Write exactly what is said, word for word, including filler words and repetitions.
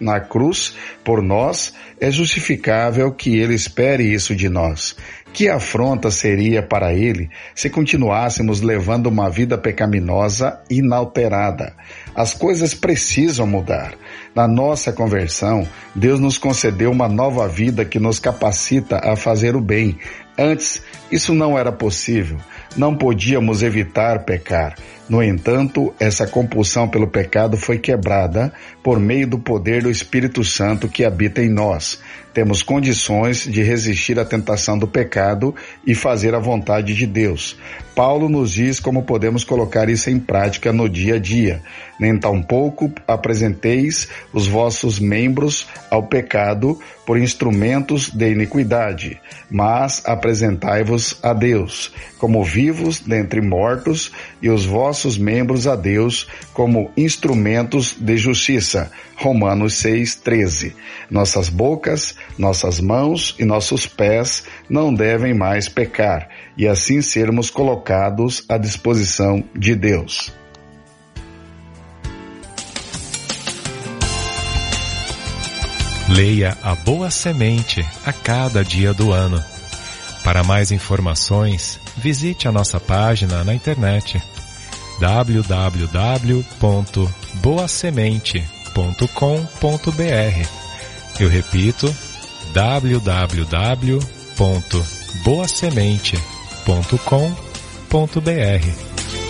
na cruz por nós, é justificável que ele espere isso de nós. Que afronta seria para ele se continuássemos levando uma vida pecaminosa inalterada? As coisas precisam mudar. Na nossa conversão, Deus nos concedeu uma nova vida que nos capacita a fazer o bem. Antes, isso não era possível. Não podíamos evitar pecar. No entanto, essa compulsão pelo pecado foi quebrada por meio do poder do Espírito Santo que habita em nós. Temos condições de resistir à tentação do pecado e fazer a vontade de Deus. Paulo nos diz como podemos colocar isso em prática no dia a dia. Nem tampouco apresenteis os vossos membros ao pecado por instrumentos de iniquidade, mas apresentai-vos a Deus como vivos dentre mortos e os vossos membros a Deus como instrumentos de justiça. Romanos seis, treze. Nossas bocas, nossas mãos e nossos pés não devem mais pecar, e assim sermos colocados à disposição de Deus. Leia A Boa Semente a cada dia do ano. Para mais informações, visite a nossa página na internet w w w ponto boa semente ponto com ponto b r. Eu repito, w w w ponto boa semente ponto com ponto b r.